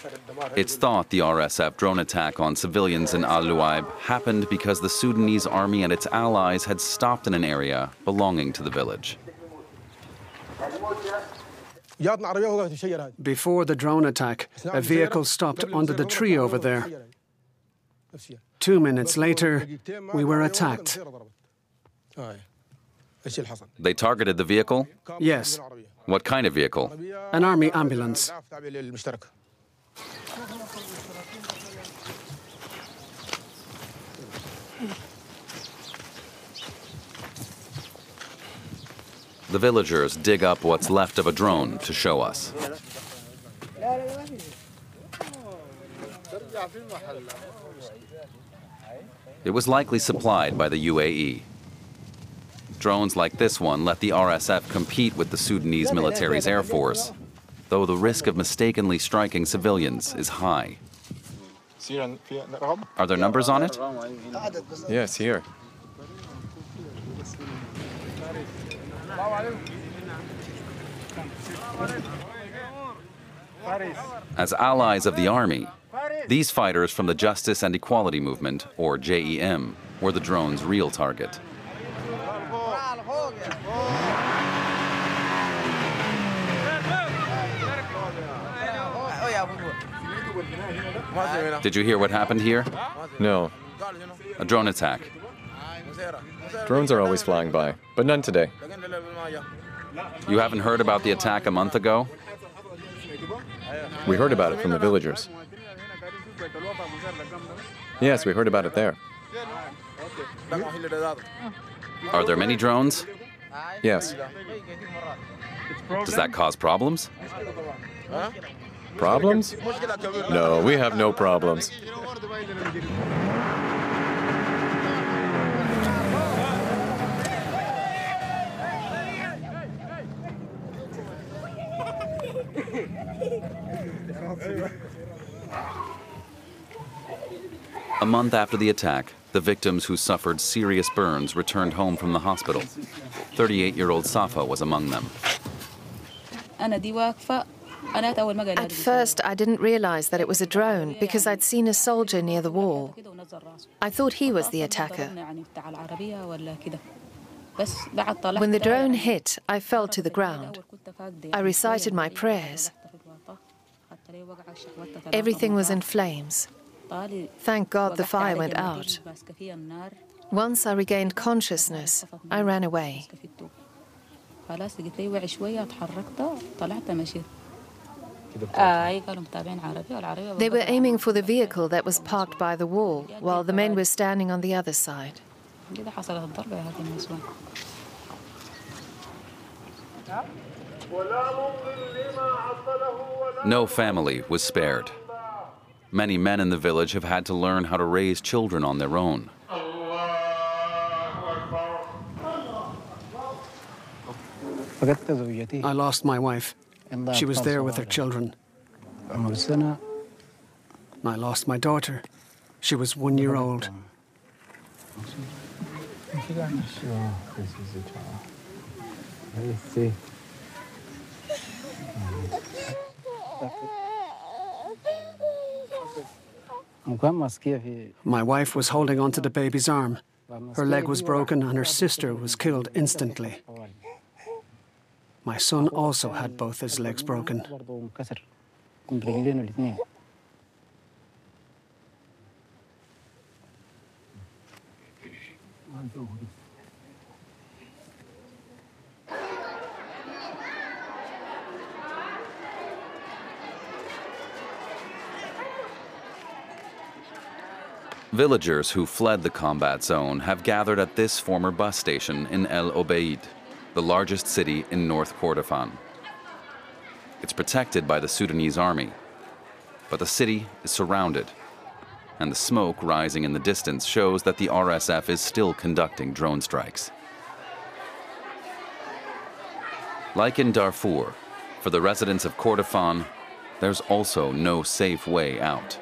It's thought the RSF drone attack on civilians in Al Luaib happened because the Sudanese army and its allies had stopped in an area belonging to the village. Before the drone attack, a vehicle stopped under the tree over there. 2 minutes later, we were attacked. They targeted the vehicle? Yes, What kind of vehicle? an army ambulance. The villagers dig up what's left of a drone to show us. It was likely supplied by the UAE. Drones like this one let the RSF compete with the Sudanese military's air force, though the risk of mistakenly striking civilians is high. Are there numbers on it? Yes, here. As allies of the army, these fighters from the Justice and Equality Movement, or JEM, were the drone's real target. Did you hear what happened here? No. A drone attack. Drones are always flying by, but none today. You haven't heard about the attack a month ago? We heard about it from the villagers. Yes, we heard about it there. Are there many drones? Yes. Does that cause problems? Problems? No, we have no problems. A month after the attack, the victims who suffered serious burns returned home from the hospital. 38-year-old Safa was among them. At first, I didn't realize that it was a drone because I'd seen a soldier near the wall. I thought he was the attacker. When the drone hit, I fell to the ground. I recited my prayers. Everything was in flames. Thank God the fire went out. Once I regained consciousness, I ran away. They were aiming for the vehicle that was parked by the wall, while the men were standing on the other side. No family was spared. Many men in the village have had to learn how to raise children on their own. I lost my wife. She was there with her children. I lost my daughter. She was 1 year old. My wife was holding onto the baby's arm. Her leg was broken and her sister was killed instantly. My son also had both his legs broken. Villagers who fled the combat zone have gathered at this former bus station in El Obeid, the largest city in North Kordofan. It's protected by the Sudanese army, but the city is surrounded, and the smoke rising in the distance shows that the RSF is still conducting drone strikes. Like in Darfur, for the residents of Kordofan, there's also no safe way out.